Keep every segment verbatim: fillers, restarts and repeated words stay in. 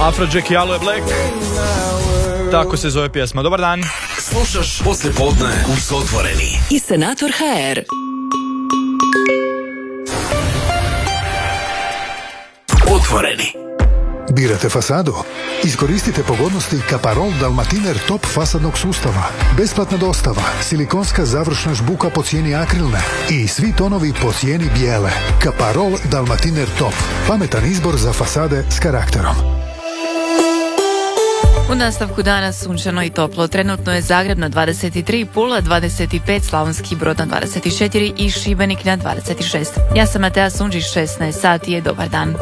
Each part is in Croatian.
Afrojack i Aloe Black. Tako se zove pjesma. Dobar dan. Slušaš poslijepodne uz Otvoreni i Senator ha er. Otvoreni. Birate fasadu? Iskoristite pogodnosti Kaparol Dalmatiner Top fasadnog sustava. Besplatna dostava, silikonska završna žbuka po cijeni akrilne i svi tonovi po cijeni bijele. Kaparol Dalmatiner Top. Pametan izbor za fasade s karakterom. U nastavku dana sunčano i toplo. Trenutno je Zagreb na dvadeset tri, Pula dvadeset pet, Slavonski Brod na dvadeset četiri i Šibenik na dvadeset šest. Ja sam Matea Sunđić, šesnaest sati je dobar dan.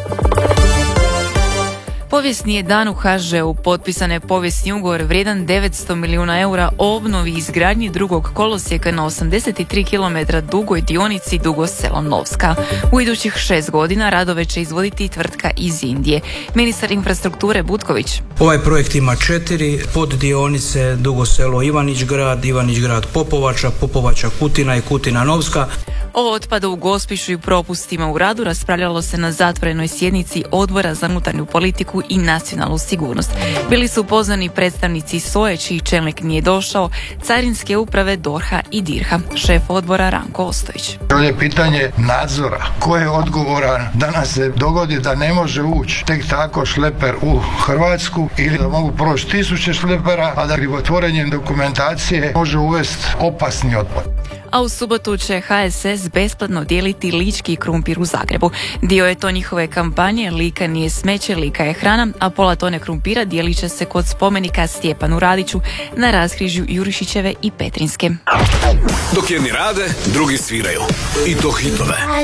Povijesni je dan u ha žeu. Potpisan je povijesni ugovor vrijedan devetsto milijuna eura o obnovi i izgradnji drugog kolosijeka na osamdeset tri kilometra dugoj dionici Dugo Selo-Novska. U idućih šest godina radove će izvoditi tvrtka iz Indije. Ministar infrastrukture Butković. Ovaj projekt ima četiri poddionice: Dugo Selo Ivanić Grad, Ivanić Grad Popovača, Popovača Kutina i Kutina Novska. O otpadu u Gospiću i propustima u radu raspravljalo se na zatvorenoj sjednici Odbora za unutarnju politiku i nacionalnu sigurnost. Bili su pozvani predstavnici S O E, čiji čelnik nije došao, Carinske uprave, D O R H-a i D I R H-a. Šef odbora Ranko Ostojić. Ovdje je pitanje nadzora. Ko je odgovoran da nam se dogodi da ne može ući tek tako šleper u Hrvatsku ili da mogu proći tisuće šlepera, a da krivotvorenjem dokumentacije može uvesti opasni otpad. A u subotu će ha es es besplatno dijeliti lički krumpir u Zagrebu. Dio je to njihove kampanje Lika nije smeće, Lika je hrana, a pola tone krumpira dijelit će se kod spomenika Stjepanu Radiću na raskrižju Jurišićeve i Petrinske. Dok jedni rade, drugi sviraju. I to hitove.